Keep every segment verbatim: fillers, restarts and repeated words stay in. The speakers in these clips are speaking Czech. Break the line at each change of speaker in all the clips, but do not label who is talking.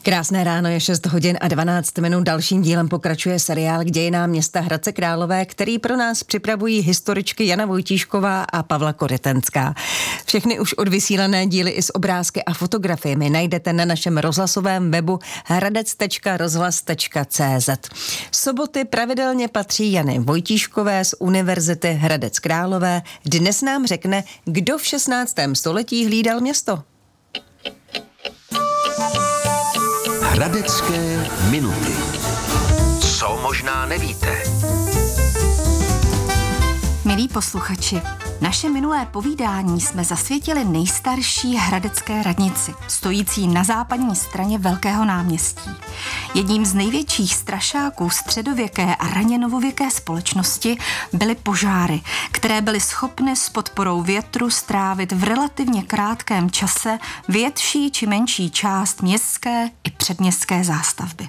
Krásné ráno, je šest hodin a dvanáct minut. Dalším dílem pokračuje seriál k dějinám města Hradce Králové, který pro nás připravují historičky Jana Vojtíšková a Pavla Korytenská. Všechny už odvysílané díly i s obrázky a fotografiemi najdete na našem rozhlasovém webu hradec tečka rozhlas tečka cé zet. Soboty pravidelně patří Jany Vojtíškové z Univerzity Hradec Králové. Dnes nám řekne, kdo v šestnáctém století hlídal město.
Hradecké minuty. Co možná nevíte?
Milí posluchači, naše minulé povídání jsme zasvětili nejstarší hradecké radnici, stojící na západní straně Velkého náměstí. Jedním z největších strašáků středověké a raně novověké společnosti byly požáry, které byly schopny s podporou větru strávit v relativně krátkém čase větší či menší část městské i předměstské zástavby.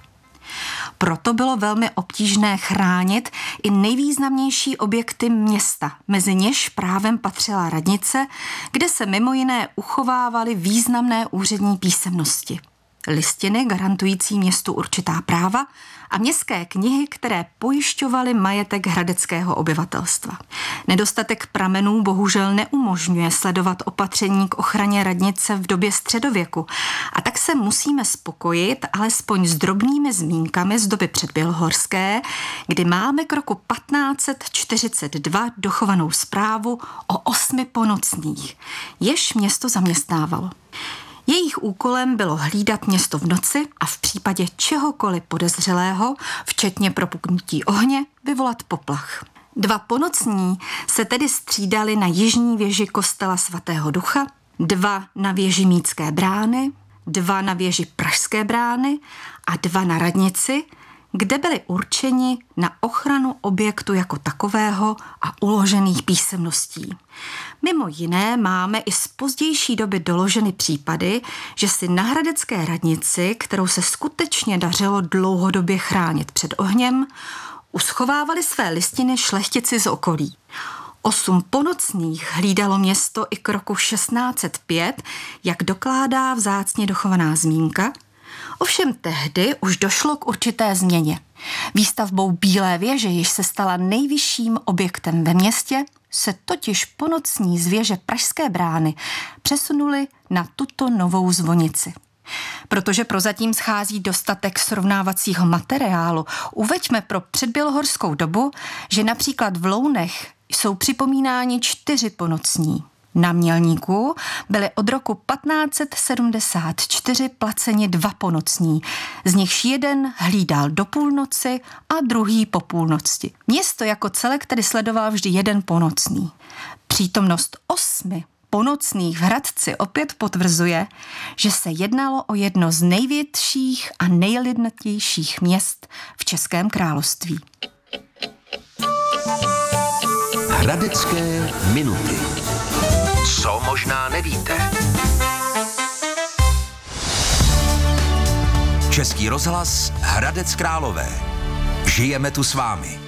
Proto bylo velmi obtížné chránit i nejvýznamnější objekty města, mezi něž právem patřila radnice, kde se mimo jiné uchovávaly významné úřední písemnosti, listiny garantující městu určitá práva a městské knihy, které pojišťovaly majetek hradeckého obyvatelstva. Nedostatek pramenů bohužel neumožňuje sledovat opatření k ochraně radnice v době středověku a tak se musíme spokojit alespoň s drobnými zmínkami z doby předbělohorské, kdy máme k roku patnáct set čtyřicet dva dochovanou zprávu o osmi ponocních, jež město zaměstnávalo. Jejich úkolem bylo hlídat město v noci a v případě čehokoliv podezřelého, včetně propuknutí ohně, vyvolat poplach. Dva ponocní se tedy střídali na jižní věži kostela svatého Ducha, dva na věži Mítské brány, dva na věži Pražské brány a dva na radnici, kde byli určeni na ochranu objektu jako takového a uložených písemností. Mimo jiné máme i z pozdější doby doloženy případy, že si na hradecké radnici, kterou se skutečně dařilo dlouhodobě chránit před ohněm, uschovávali své listiny šlechtici z okolí. Osm ponocných hlídalo město i k roku šestnáct set pět, jak dokládá vzácně dochovaná zmínka. Ovšem tehdy už došlo k určité změně. Výstavbou Bílé věže, jež se stala nejvyšším objektem ve městě, se totiž ponocní z věže Pražské brány přesunuli na tuto novou zvonici. Protože prozatím schází dostatek srovnávacího materiálu, uveďme pro předbělohorskou dobu, že například v Lounech jsou připomínáni čtyři ponocní. Na Mělníku byly od roku patnáct set sedmdesát čtyři placeni dva ponocní, z nichž jeden hlídal do půlnoci a druhý po půlnoci. Město jako celek tedy sledoval vždy jeden ponocný. Přítomnost osmi ponocných v Hradci opět potvrzuje, že se jednalo o jedno z největších a nejlidnatějších měst v Českém království.
Hradecké minuty. Co možná nevíte? Český rozhlas Hradec Králové. Žijeme tu s vámi.